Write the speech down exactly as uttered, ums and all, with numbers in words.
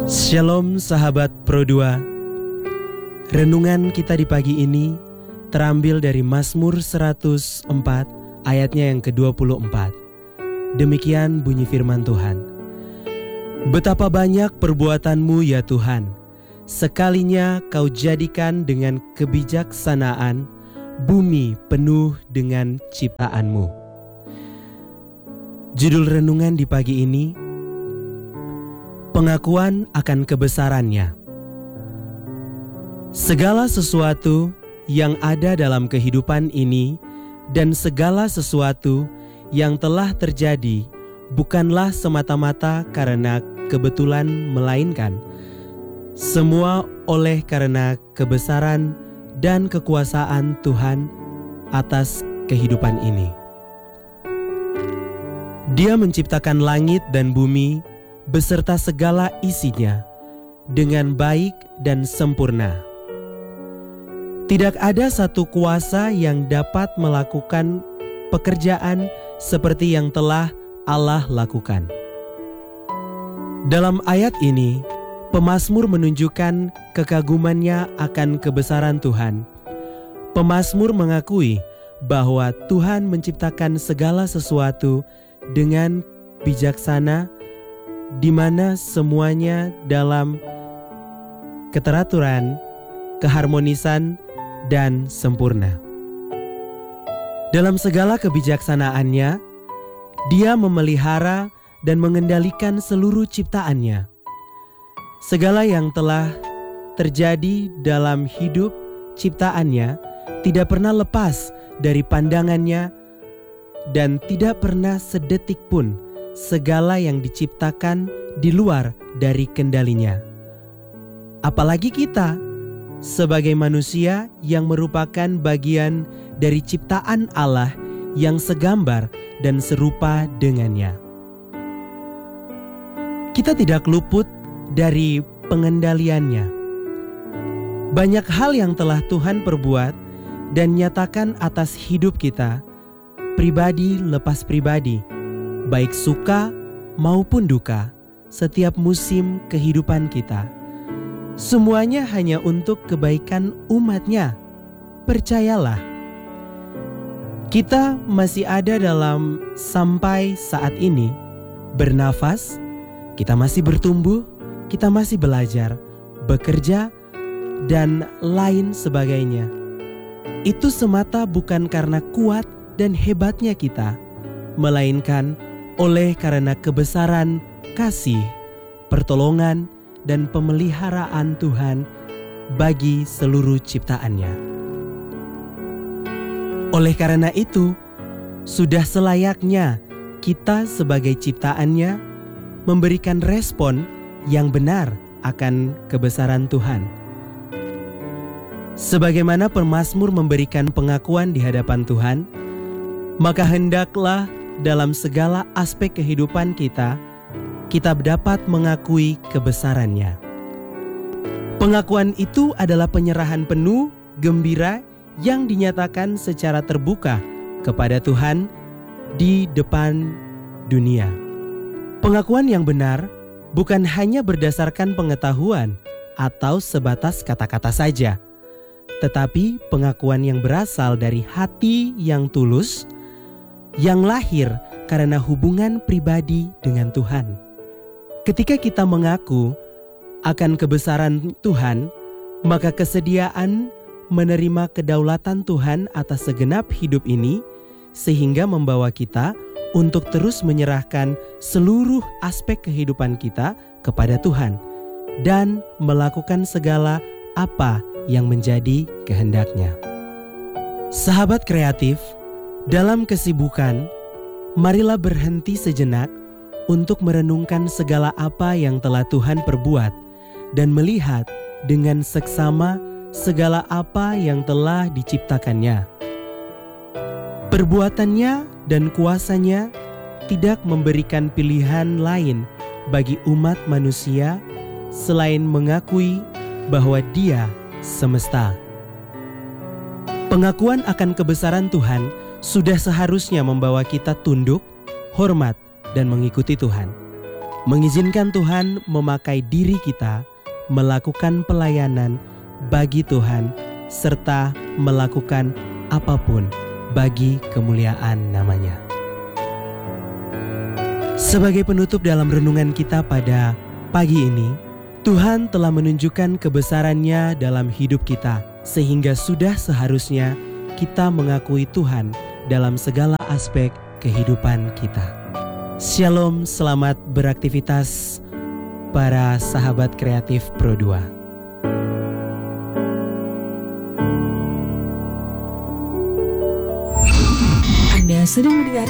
Shalom sahabat Pro dua. Renungan kita di pagi ini terambil dari Mazmur seratus empat ayatnya yang kedua puluh empat. Demikian bunyi firman Tuhan. Betapa banyak perbuatanmu ya Tuhan, sekalinya kau jadikan dengan kebijaksanaan bumi penuh dengan ciptaanmu. Judul renungan di pagi ini, pengakuan akan kebesarannya. Segala sesuatu yang ada dalam kehidupan ini dan segala sesuatu yang telah terjadi bukanlah semata-mata karena kebetulan, melainkan semua oleh karena kebesaran dan kekuasaan Tuhan atas kehidupan ini. Dia menciptakan langit dan bumi beserta segala isinya dengan baik dan sempurna. Tidak ada satu kuasa yang dapat melakukan pekerjaan seperti yang telah Allah lakukan. Dalam ayat ini, pemazmur menunjukkan kekagumannya akan kebesaran Tuhan. Pemazmur mengakui bahwa Tuhan menciptakan segala sesuatu dengan bijaksana, di mana semuanya dalam keteraturan, keharmonisan, dan sempurna. Dalam segala kebijaksanaannya, Dia memelihara dan mengendalikan seluruh ciptaannya. Segala yang telah terjadi dalam hidup ciptaannya tidak pernah lepas dari pandangannya, dan tidak pernah sedetik pun segala yang diciptakan di luar dari kendalinya. Apalagi kita sebagai manusia yang merupakan bagian dari ciptaan Allah yang segambar dan serupa dengannya. Kita tidak luput dari pengendaliannya. Banyak hal yang telah Tuhan perbuat dan nyatakan atas hidup kita, pribadi lepas pribadi, baik suka maupun duka, setiap musim kehidupan kita. Semuanya hanya untuk kebaikan umat-Nya. Percayalah, kita masih ada dalam sampai saat ini, bernafas, kita masih bertumbuh, kita masih belajar, bekerja, dan lain sebagainya. Itu semata bukan karena kuat dan hebatnya kita, melainkan oleh karena kebesaran, kasih, pertolongan, dan pemeliharaan Tuhan bagi seluruh ciptaannya. Oleh karena itu, sudah selayaknya kita sebagai ciptaannya memberikan respon yang benar akan kebesaran Tuhan. Sebagaimana pemazmur memberikan pengakuan di hadapan Tuhan, maka hendaklah dalam segala aspek kehidupan kita, kita dapat mengakui kebesarannya. Pengakuan itu adalah penyerahan penuh, gembira yang dinyatakan secara terbuka kepada Tuhan di depan dunia. Pengakuan yang benar bukan hanya berdasarkan pengetahuan atau sebatas kata-kata saja, tetapi pengakuan yang berasal dari hati yang tulus, yang lahir karena hubungan pribadi dengan Tuhan. Ketika kita mengaku akan kebesaran Tuhan, maka kesediaan menerima kedaulatan Tuhan atas segenap hidup ini, sehingga membawa kita untuk terus menyerahkan seluruh aspek kehidupan kita kepada Tuhan, dan melakukan segala apa yang menjadi kehendak-Nya. Sahabat kreatif, dalam kesibukan, marilah berhenti sejenak untuk merenungkan segala apa yang telah Tuhan perbuat dan melihat dengan seksama segala apa yang telah diciptakannya. Perbuatannya dan kuasanya tidak memberikan pilihan lain bagi umat manusia selain mengakui bahwa Dia semesta. Pengakuan akan kebesaran Tuhan sudah seharusnya membawa kita tunduk, hormat, dan mengikuti Tuhan. mengizinkan Tuhan memakai diri kita melakukan pelayanan bagi Tuhan serta melakukan apapun bagi kemuliaan namanya. Sebagai penutup dalam renungan kita pada pagi ini, Tuhan telah menunjukkan kebesaran-Nya dalam hidup kita, sehingga sudah seharusnya kita mengakui Tuhan dalam segala aspek kehidupan kita. Shalom, selamat beraktivitas para sahabat kreatif Pro dua. Anda sedang mendengar